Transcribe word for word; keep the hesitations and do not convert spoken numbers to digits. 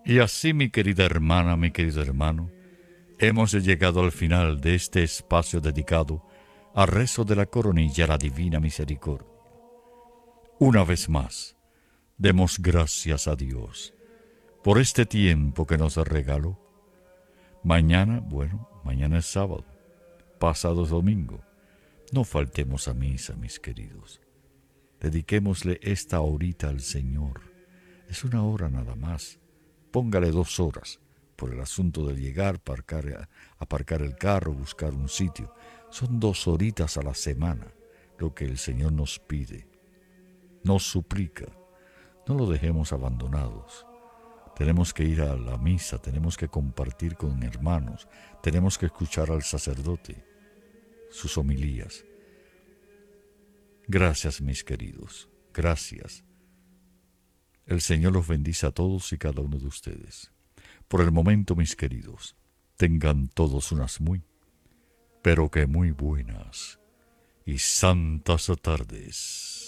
Y así, mi querida hermana, mi querido hermano, hemos llegado al final de este espacio dedicado al rezo de la coronilla a la Divina Misericordia. Una vez más, demos gracias a Dios por este tiempo que nos regaló. Mañana, bueno, mañana es sábado, pasado es domingo. No faltemos a misa, mis queridos. Dediquémosle esta horita al Señor. Es una hora nada más. Póngale dos horas por el asunto de llegar, aparcar, aparcar el carro, buscar un sitio. Son dos horitas a la semana lo que el Señor nos pide, nos suplica. No lo dejemos abandonados. Tenemos que ir a la misa, tenemos que compartir con hermanos, tenemos que escuchar al sacerdote, sus homilías. Gracias, mis queridos, gracias. El Señor los bendice a todos y cada uno de ustedes. Por el momento, mis queridos, tengan todos unas muy, pero que muy buenas y santas tardes.